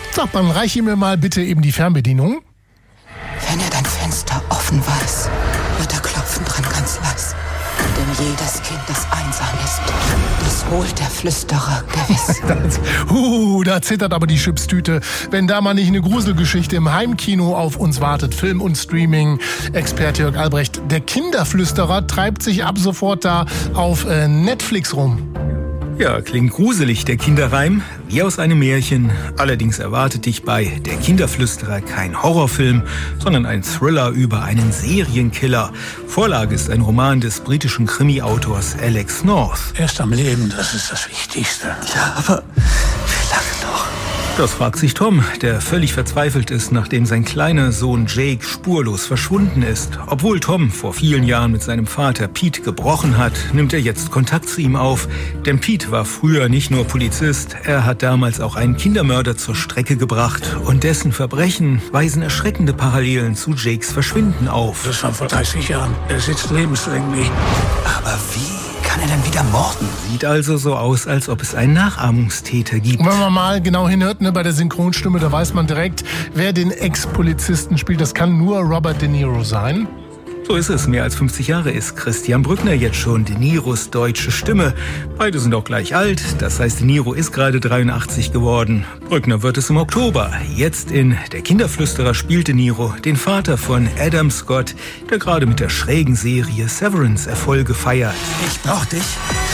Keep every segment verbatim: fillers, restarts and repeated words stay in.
Sag, dann reich ihm mir mal bitte eben die Fernbedienung. Wenn er dein Fenster offen weiß, wird er klopfen dran ganz leis. Denn jedes Kind, das einsam ist, das holt der Flüsterer gewiss. Das, uh, da zittert aber die Chipstüte, wenn da mal nicht eine Gruselgeschichte im Heimkino auf uns wartet. Film und Streaming, Experte Jörg Albrecht. Der Kinderflüsterer treibt sich ab sofort da auf äh, Netflix rum. Ja, klingt gruselig, der Kinderreim, wie aus einem Märchen. Allerdings erwartet dich bei Der Kinderflüsterer kein Horrorfilm, sondern ein Thriller über einen Serienkiller. Vorlage ist ein Roman des britischen Krimi-Autors Alex North. Er ist am Leben, das ist das Wichtigste. Ja, aber wie lange noch? Das fragt sich Tom, der völlig verzweifelt ist, nachdem sein kleiner Sohn Jake spurlos verschwunden ist. Obwohl Tom vor vielen Jahren mit seinem Vater Pete gebrochen hat, nimmt er jetzt Kontakt zu ihm auf. Denn Pete war früher nicht nur Polizist, er hat damals auch einen Kindermörder zur Strecke gebracht. Und dessen Verbrechen weisen erschreckende Parallelen zu Jakes Verschwinden auf. Das war vor dreißig Jahren. Er sitzt lebenslänglich. Aber wie kann er denn wieder morden? Sieht also so aus, als ob es einen Nachahmungstäter gibt. Und wenn man mal genau hinhört, ne, bei der Synchronstimme, da weiß man direkt, wer den Ex-Polizisten spielt. Das kann nur Robert De Niro sein. So ist es. Mehr als fünfzig Jahre ist Christian Brückner jetzt schon De Niros deutsche Stimme. Beide sind auch gleich alt. Das heißt, De Niro ist gerade dreiundachtzig geworden. Brückner wird es im Oktober. Jetzt in Der Kinderflüsterer spielt De Niro den Vater von Adam Scott, der gerade mit der schrägen Serie Severance Erfolge feiert. Ich brauch dich,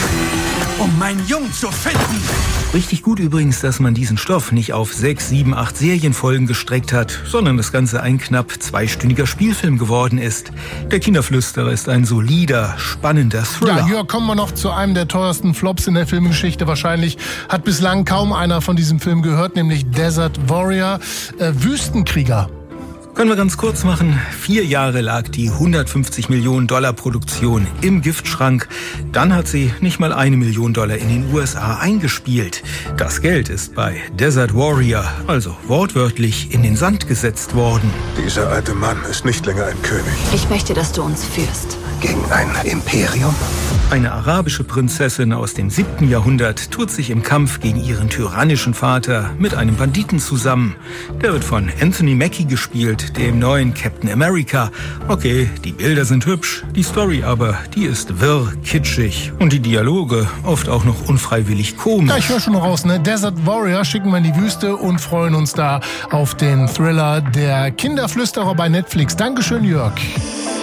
um meinen Jungen zu finden. Richtig gut übrigens, dass man diesen Stoff nicht auf sechs, sieben, acht Serienfolgen gestreckt hat, sondern das Ganze ein knapp zweistündiger Spielfilm geworden ist. Der Kinderflüsterer ist ein solider, spannender Thriller. Ja, hier kommen wir noch zu einem der teuersten Flops in der Filmgeschichte. Wahrscheinlich hat bislang kaum einer von diesem Film gehört, nämlich Desert Warrior, äh, Wüstenkrieger. Können wir ganz kurz machen. Vier Jahre lag die hundertfünfzig Millionen Dollar Produktion im Giftschrank. Dann hat sie nicht mal eine Million Dollar in den U S A eingespielt. Das Geld ist bei Desert Warrior, also wortwörtlich, in den Sand gesetzt worden. Dieser alte Mann ist nicht länger ein König. Ich möchte, dass du uns führst. Gegen ein Imperium? Eine arabische Prinzessin aus dem siebten Jahrhundert tut sich im Kampf gegen ihren tyrannischen Vater mit einem Banditen zusammen. Der wird von Anthony Mackie gespielt, dem neuen Captain America. Okay, die Bilder sind hübsch, die Story aber, die ist wirr, kitschig und die Dialoge oft auch noch unfreiwillig komisch. Ja, ich höre schon raus, ne? Desert Warrior schicken wir in die Wüste und freuen uns da auf den Thriller Der Kinderflüsterer bei Netflix. Dankeschön, Jörg.